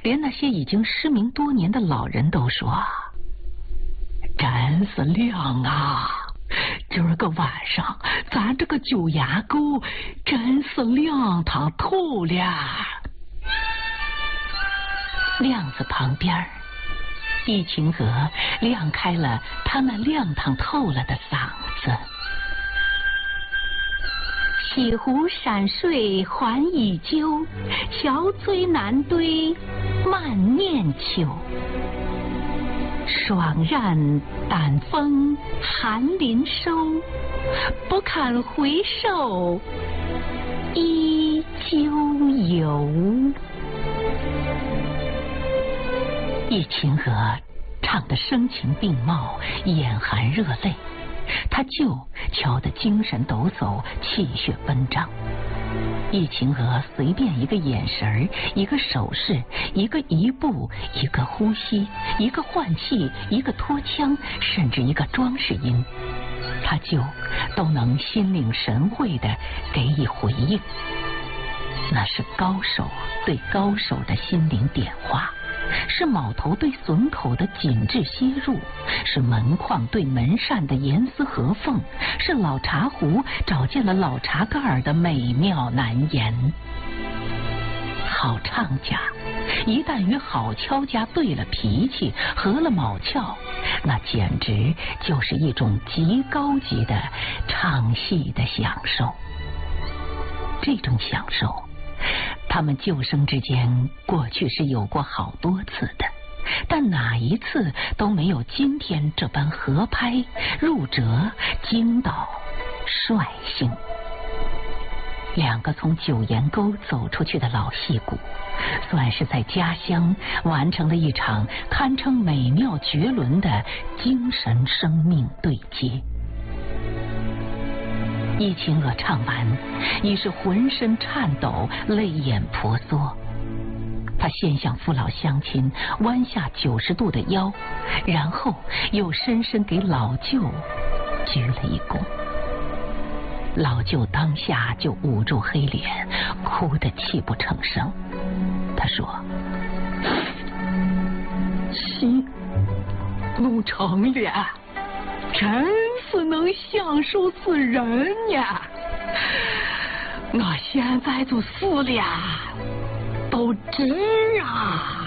连那些已经失明多年的老人都说：“真是亮啊！今儿个晚上，咱这个九眼沟真是亮堂透了。”亮子旁边，一群鹅亮开了它那亮堂透了的嗓子。西湖山水还依旧，桥醉南堆慢念秋。霜髯丹枫寒林收，不堪回首依旧游。一群鹅唱得声情并茂，眼含热泪。他舅瞧得精神抖擞，气血奔张。一群鹅随便一个眼神，一个手势，一个移步，一个呼吸，一个换气，一个拖腔，甚至一个装饰音，他舅都能心领神会地给予回应。那是高手对高手的心灵点化，是卯头对笋口的紧致切入，是门框对门扇的严丝合缝，是老茶壶找见了老茶盖的美妙难言。好唱家一旦与好敲家对了脾气，合了卯窍，那简直就是一种极高级的唱戏的享受。这种享受他们旧生之间过去是有过好多次的，但哪一次都没有今天这般合拍、入折、惊倒、率性。两个从九岩沟走出去的老戏骨，算是在家乡完成了一场堪称美妙绝伦的精神生命对接。一群鹅唱完，已是浑身颤抖，泪眼婆娑。他先向父老乡亲弯下90度的腰，然后又深深给老舅鞠了一躬。老舅当下就捂住黑脸，哭得泣不成声。他说：“戏弄成了，真是能享受死人呀！我现在就死了，都值啊！”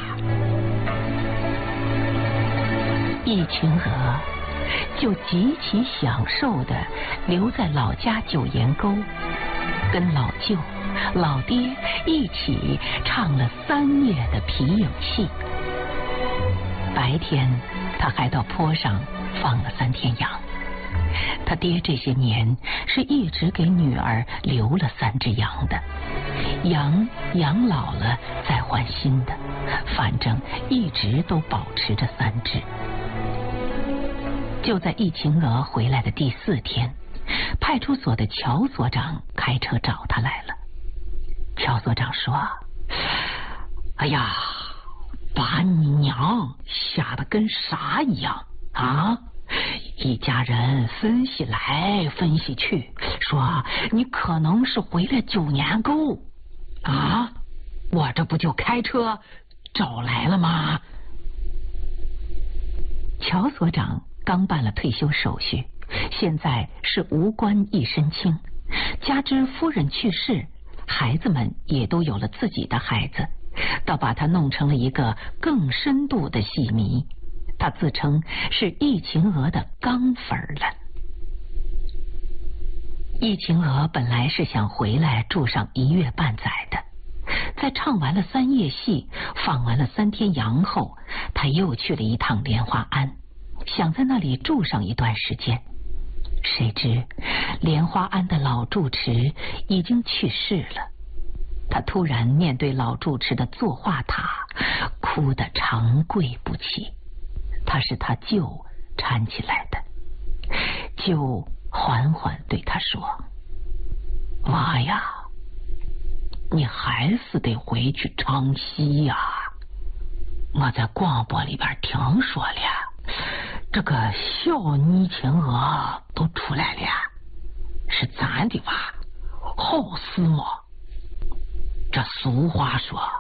一群鹅就极其享受地留在老家九岩沟，跟老舅、老爹一起唱了3夜的皮影戏。白天他还到坡上放了3天羊。他爹这些年是一直给女儿留了3只羊的，羊养老了再换新的，反正一直都保持着3只。就在一群鹅回来的第4天，派出所的乔所长开车找他来了。乔所长说：“哎呀，把你娘吓得跟啥一样啊！一家人分析来分析去，说你可能是回了9年沟啊！我这不就开车找来了吗？”乔所长刚办了退休手续，现在是无官一身轻，加之夫人去世，孩子们也都有了自己的孩子，倒把他弄成了一个更深度的戏迷。他自称是一群鹅的钢粉了。一群鹅本来是想回来住上1月半载的，在唱完了3夜戏，放完了3天羊后，他又去了一趟莲花庵，想在那里住上一段时间。谁知莲花庵的老住持已经去世了。他突然面对老住持的坐化塔，哭得长跪不起。他是他舅搀起来的，舅缓缓对他说：“妈呀，你还是得回去唱戏呀！我在广播里边听说了，这个小泥青鹅都出来了，是咱的吧？好事嘛！这俗话说，